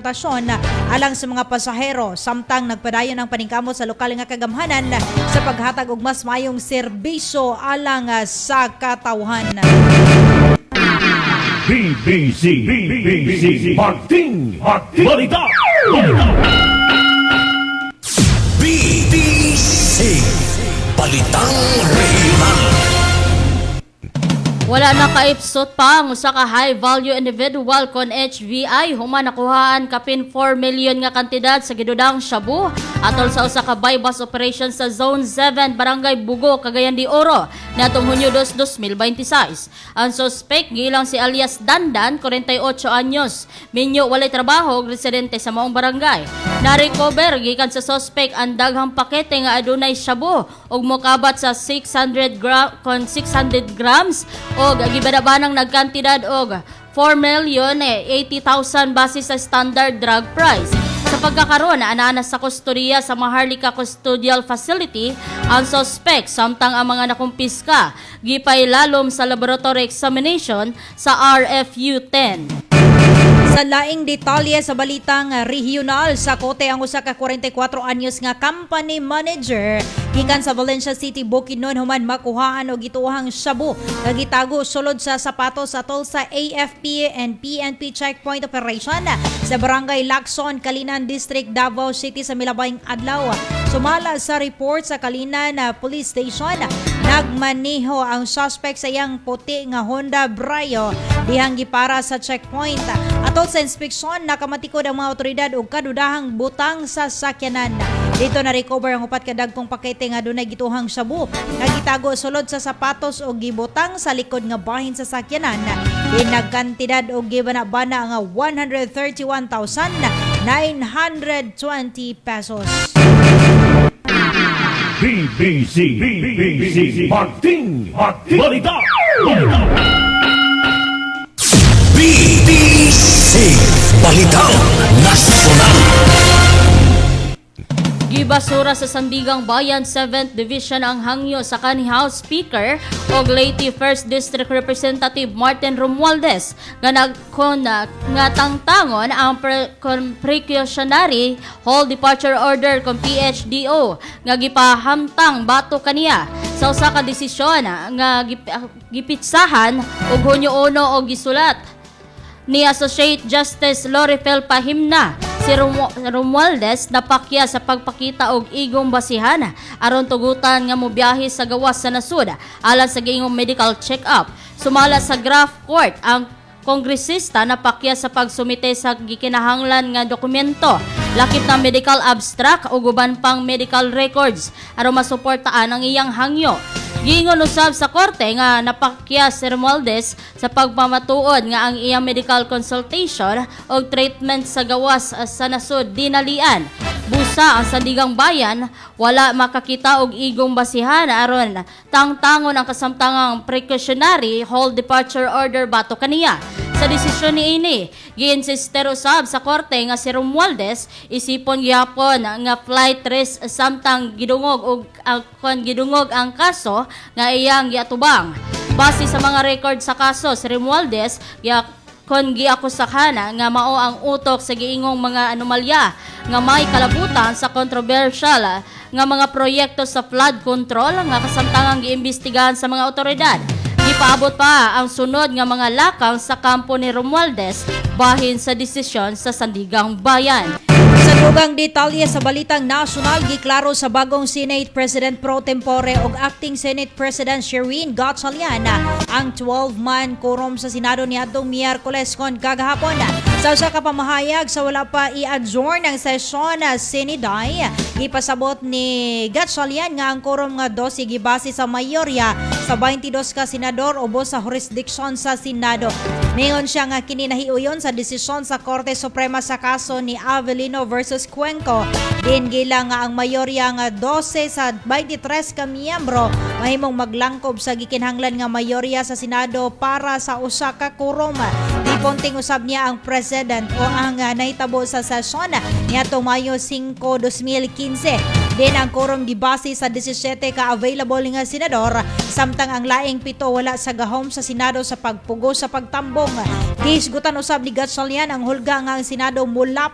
transportasyon alang sa mga pasahero samtang nagpadayon ng paningkamot sa lokal nga kagamhanan sa paghatag og mas mayong serbisyo alang sa katawhan. BBC Martin Balita. BBC Balitang Regional. Wala na kaipsot pa ang usa ka high-value individual kon HVI human nakuhaan kapin 4 million nga kantidad sa gidudang shabu atol sa usa ka bypass operation sa Zone 7 Barangay Bugo, Cagayan de Oro niadtong Hunyo 2, 2026. Ang suspect giilang si alias Dandan, 48 anyos, minyo walay trabaho ug residente sa maong barangay. Na-recover gikan sa suspect ang daghang pakete nga adunay shabu ug mokabat sa 600 grams og gibadabanang nagkantidad og 4,080,000 base sa standard drug price. Sa pagkakaroon ana sa kustodiya sa Maharlika Custodial Facility ang suspect samtang ang mga nakumpiska gipailalom sa laboratory examination sa RFU-10. Sa laing detalye sa balitang regional, sa Kote ang usa ka 44 anyos nga company manager gikan sa Valencia City, Bukidnon human makuhaan og gituohang shabu nga gitago sulod sa sapatos atol sa AFP and PNP checkpoint operation sa Barangay Lacson, Kalinan District, Davao City sa milabayng adlaw. Sumala sa report sa Kalinan Police Station, nagmaneho ang suspect sa iyang puti nga Honda Brio dihang gipara sa checkpoint. Atol sa inspeksyon, nakamatikod ang mga otoridad og kadudahang butang sa sakyanan. Dito na-recover ang upat ka dagkong pakete nga dunay gituhang shabu nga gitago sulod sa sapatos o gibutang sa likod nga bahin sa sakyanan. Nagkantidad og gibana-bana nga 131,920 pesos. BBC Martin Balita. BBC Balitang Nasional. Gibasura sa Sandigang Bayan 7th Division ang hangyo sa kanhi House Speaker og Leyte 1st District Representative Martin Romualdez nga nga tangtangon ang precautionary hall departure order kung PHDO nga gipahamtang bato kaniya sa usa ka desisyon nga gipitsahan og Hunyo 1 og gisulat ni Associate Justice Lorifel Pahimna. Si Romualdez napakya sa pagpakita og igong basihan aron tugutan nga mobiyahe sa gawas sa nasud alang sa giingong medical check-up. Sumala sa Graph Court, ang kongresista napakya sa pagsumite sa gikinahanglan nga dokumento, lakip na medical abstract o guban pang medical records aron masuportaan ang iyang hangyo. Giingon usab sa korte nga napakya si Romualdez sa pagpamatuod nga ang iyang medical consultation o treatment sa gawas sa nasud dinalian. Busa ang Sandigang Bayan, wala makakita og igong basihan aron tangtangon ang kasamtangang precautionary hall departure order bato kaniya. Sa desisyon ni ini, giinsister usab sa korte nga si Romualdez isipon gyapon nga flight risk samtang gidungog ang kaso nga iyang giatubang. Base sa mga record sa kaso, si Romualdez giakusahan nga mao ang utok sa giingong mga anomalya nga may kalabutan sa controversial nga mga proyekto sa flood control nga kasamtangang giimbestigahan sa mga otoridad. Gipaabot pa ang sunod nga mga lakaw sa kampo ni Romualdez bahin sa desisyon sa Sandigang Bayan. Sa dugang detalye sa balitang nasyonal, giklaro sa bagong Senate President Pro Tempore ug Acting Senate President Sherwin Gatchalian ang 12-man quorum sa Senado niadtong Miyerkules kon kagahapon. Sa usa ka pamahayag sa wala pa i-adjourn ang sesyon Siniday, ipasabot ni Gatchalian nga ang quorum nga 12 gibase sa mayorya sa 22 ka senador ubos sa jurisdiction sa Senado. Mingon siya nga kini nahiuyon sa desisyon sa Korte Suprema sa kaso ni Avelino versus Cuenco. Din gila nga ang mayorya nga 12 sa 23 ka miyembro mahimong maglangkob sa gikinahanglan nga mayorya sa Senado para sa usa ka quorum. Diponting usab niya ang president o ang nahitabo sa sesyon niadtong Mayo 5, 2015. Din ang quorum gibase sa 17 ka available nga senador samtang ang laing 7 wala sa gahom sa Senado sa pagpugo sa pagtambong. Gihisgutan usab ni Gatchalian ang hulga nga ang Senado mula